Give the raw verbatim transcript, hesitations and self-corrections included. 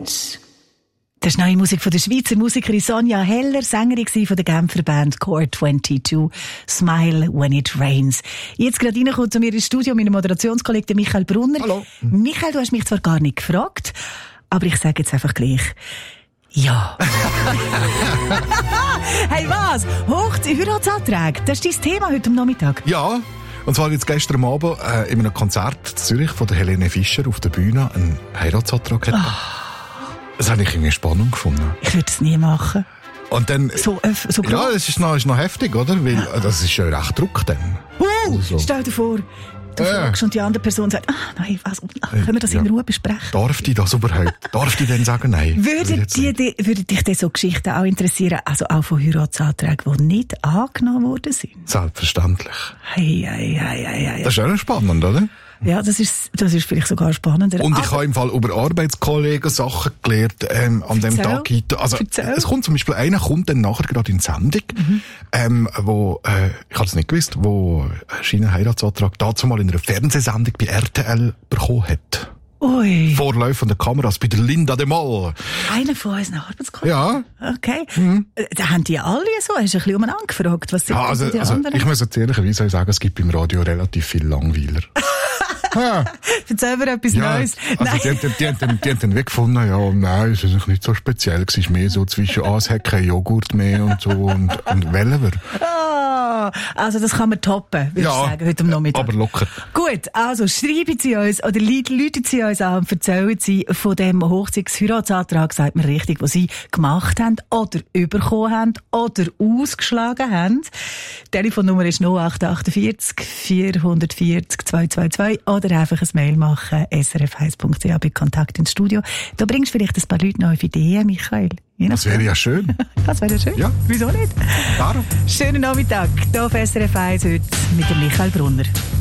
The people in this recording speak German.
Rains. Das ist neue Musik von der Schweizer Musikerin Sonja Heller, Sängerin von der Genfer Band Core zweiundzwanzig. Smile when it rains. Jetzt gerade reinkommt zu mir ins Studio mein Moderationskollege Michael Brunner. Hallo. Michael, du hast mich zwar gar nicht gefragt, aber ich sage jetzt einfach gleich. Ja. Hey, was? Hochz- Heiratsanträge, das ist dein Thema heute am Nachmittag. Ja, und zwar jetzt gestern Abend äh, in einem Konzert in Zürich von der Helene Fischer auf der Bühne einen Heiratsantrag gehabt. Oh. Das habe ich irgendwie spannend gefunden. Ich würde es nie machen. Und dann, so, äh, so ja, das ist noch, ist noch heftig, oder? Weil ja. Das ist schon recht Druck dann. Uh, also. Stell dir vor, du äh. fragst und die andere Person sagt, ah, nein, was, können wir das ja. in Ruhe besprechen? Darf die das überhaupt? Darf die denn sagen, nein? Würde, die, die, würde dich denn so Geschichten auch interessieren, also auch von Heiratsanträgen, die nicht angenommen worden sind? Selbstverständlich. Hey, hey, hey, hey, hey. Das ist auch spannend, oder? Ja, das ist, das ist vielleicht sogar spannender. Und ich habe im Fall über Arbeitskollegen Sachen gelernt, ähm, an Erzähl. dem Tag. Also, Erzähl. Es kommt zum Beispiel, einer kommt dann nachher gerade in die Sendung, mhm. ähm, wo, äh, ich habe es nicht gewusst, wo einen Heiratsantrag dazu mal in einer Fernsehsendung bei R T L bekommen hat. Ui. Vorlaufende Kameras bei der Linda de Mol. Einer von unseren Arbeitskollegen? Ja. Okay. Mhm. Da haben die alle so, hast du ein bisschen umeinander gefragt, was sind ja, also, die also, anderen? Ich muss jetzt ehrlicherweise sagen, es gibt beim Radio relativ viel Langweiler. Ja. Erzähl mir etwas ja, Neues. Also die, die, die, die, haben dann, die haben dann weggefunden, ja, nein, es ist nicht so speziell, es ist mehr so zwischen Ashäcken, Joghurt mehr und so und, und Wellever. Ah, also das kann man toppen, würde ja, ich sagen, heute am Nachmittag. Aber locker. Gut, also schreiben Sie uns oder läuten Sie uns an und erzählen Sie von dem Hochzeits-Heiratsantrag, sagt man richtig, den Sie gemacht haben oder bekommen haben oder ausgeschlagen haben. Die Telefonnummer ist null acht vier acht vier vier zehn zwei zwei zwei oder einfach ein Mail machen, s r f eins punkt c h bei Kontakt ins Studio. Da bringst du vielleicht ein paar Leute noch auf Ideen, Michael. Das wäre ja schön. Das wäre ja schön. Ja. Wieso nicht? Darum. Schönen Nachmittag hier auf S R F eins heute mit dem Michael Brunner.